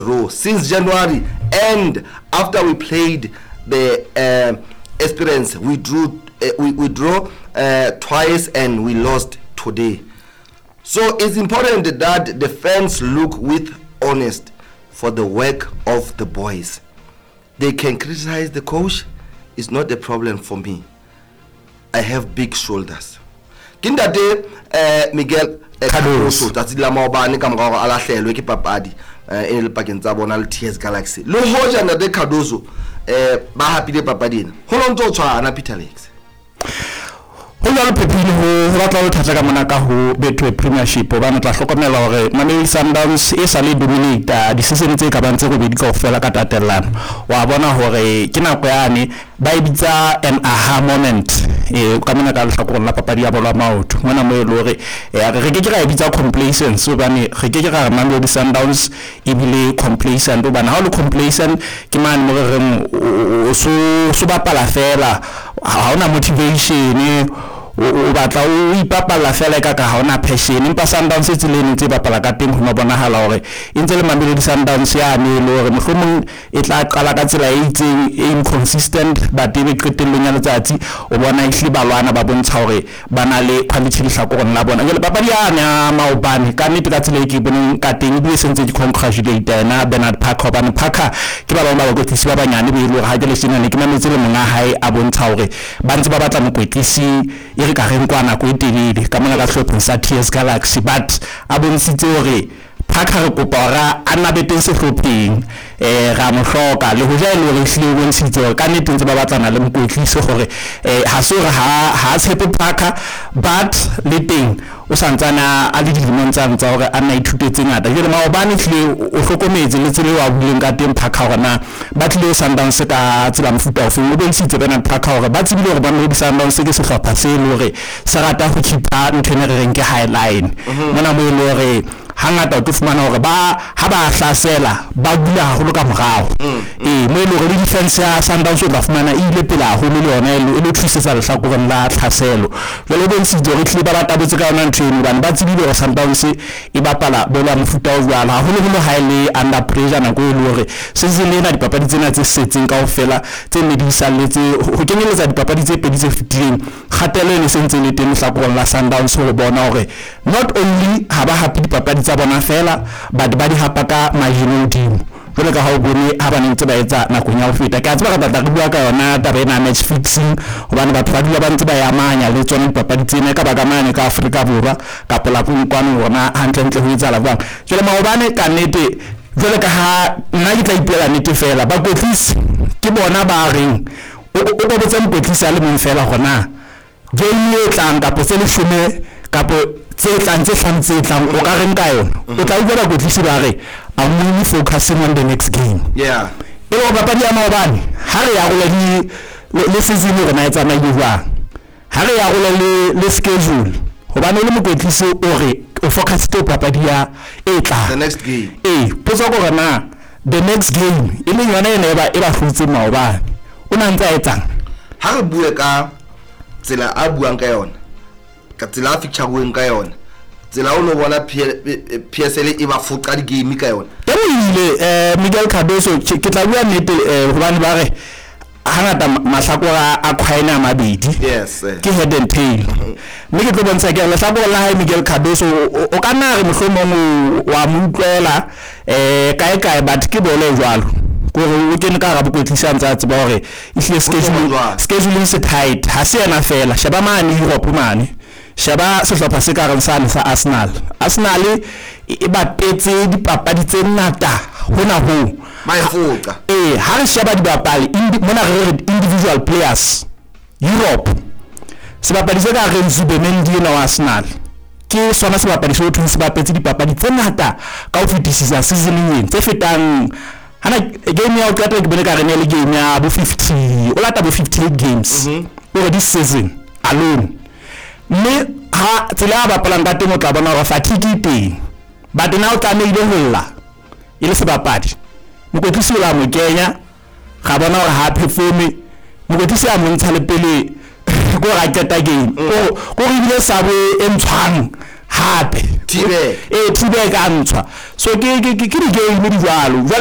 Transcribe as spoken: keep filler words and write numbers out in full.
row since January, and after we played the uh, Experience, we drew uh, we, we drew uh, twice and we lost today. So it's important that the fans look with honest for the work of the boys. They can criticize the coach. It's not a problem for me. I have big shoulders. Kindate uh, Miguel Cardoso that's la maobane ka morao a lahlelwe ke papadi e le pakeng tsa bona le T S Galaxy. Lo hoja na de Cardoso eh ba hapile papadina. Ho lo ntso tshwana Peter Lex. Ho le pepile ho batla ho thatsa ka mona ka ho Betway Premiership ba natla hlokomela hore Mamelodi Sundowns e sa le dominator di season tse ka bantse go be di ka ofela ka tatellano wa bona hore ke nako yane ba ibitsa an aha moment e ka mona ka hlakong la papadi ya bola maoto mona mo e le hore re ke ke ra ibitsa complacence so bane re ke ke ra Mamelodi Sundowns e bile complacent o bana ha le complacent ke man mo re so so ba pala fela ha ona motivation o batla o ipapala fela ka ka ha ona passion empa Sundowns se tseleng tse bapala ka teng ho bonahala hore intse le Mamelodi Sundowns ya ne le hore mohlomong e tla qala ka tsela e itseng e inconsistent ba tebe qetellong ya letsatsi o bona e hlibalwana ba bontsha hore bana le quality lehlakoreng la bona jele papadi ya na maobane ka nnete ka tsela e ke boneng ka teng di sentse di congratulate na Bernard Parker ba ne Parker ke ba bang ba go tlisa ba banyane be ile ha jele sena ne ke mametse le monga hae a bontsha hore ba ntse ba batla mokwetlisi e re ka reng kwana go etelele ka mona ka hlopheng sa T S Galaxy but a bontshitse hore Parker re kopa ra ana beteng se hlopheng eh ra mo hloka le ho jalo re hlile go ntshitse ka nnete ntse ba batlana le mokwetlisi gore eh ha se re ha ha tshepe Parker but le teng o santsana a le dilemong tsa ntsa hore ana ithutetse ngata jele maobane hlile o hlokometse le tsele wa buleng ka teng Parker hona ba tlile Sundowns ka tsela mfuta ofe o bontshitse Bernard Parker hore ba tsebile hore ba mo di Sundowns ke sehlopha se le hore sa rata go khipa ntwene re reng ke highline mona mo le hore hangata o tufumana hore ba ha ba hlasela ba bula haholo ka morao eh mo ile hore defense ya Sundowns o ba fumana ile pela haholo le yona ile ile thusetsa le hlakoreng la hlaselo jwale bo ntse hore tle ba rata botse ka yona ntwene bana ba tsebile hore Sundowns e bapala bola mofuta o jwala haholo holo ha ile under pressure na go ile hore se se lena dipapadi tsena tse setseng kaofela tse medisalletse ho kenyeletsa dipapadi tse pedi tse fitileng kgatelo ne sentse le teng hlakoreng la Sundowns ho bona hore not only ha ba happy dipapadi tsa bona fela but ba di hapa ka majino team jwale ka ha o bone ha ba ntse ba etsa nakong ya ho feta ka tseba ka batla re bua ka yona taba ena match fixing hobane batho ba dula ba ntse ba ya manya le tsona dipapadi tsena ka baka mane ka Afrika Borwa ka pola kwano hona hantle ntle ho etsa la bang jwale maobane ka nnete jwale ka ha nna ke tla ipela nnete fela ba kotlisi ke bona ba reng o o botsa mkotlisi a le mong fela gona game e tlang ka po se le shome ka po tse tlang tse tlang tse tlang o ka reng ka yona o tla utlwa go tlisa ba re I'm really focusing on the next game yeah e o ba padi ya maobane ha re ya go le le season re na etsa mai jwa ha re ya go le le schedule hobane le mokotlisi o re o focus to papadi ya e tla the next game eh potsa go rena the next game e le yona ene ba e ba hlotse maobane o na ntse a etsang ha re bue ka tsela a buang ka yona ka tsela a fixture go ka yona tsela o no bona P S L e ba foqa di game ka yona e ile eh Miguel Cardoso ke tla bua nnete hobane ba re hangata mahlakora a khwaena mabedi yes ke head and tail mme ke tlo bontsha ke le hlakora la Miguel Cardoso o ka nna re mohlomong wa mutlela eh kae kae but ke bole jwalo go o kene ka ga bokwetlisa ntse a tseba hore if you schedule schedule is tight ha se yana fela shaba mane Europe mane shaba sehlopha se ka reng sa sa Arsenal Arsenal e ba petse dipapadi tse ngata hona ho ba e foqa eh ha re shaba dibapali mona re individual players Europe se bapadi se ka reng Zubemendi na Arsenal ke sona se bapadi se o thutse ba petse dipapadi tse ngata ka ho fetisisa season e tse fetang hana game ya o qeta ke bone ka rene le game ya bo fifty o lata bo fifty-eight games over this season alone me ha tsela ba palang ka temo tla bona hore fatigue teng but now tla me ile holla ile se bapadi mokotlisi la mo kenya ga bona hore ha perform mokotlisi a montsha le pele go ra keta game go go ile sabo e ntshwang hape T-bag. eh T-bag a ntshwa so ke ke ke di game di jwalo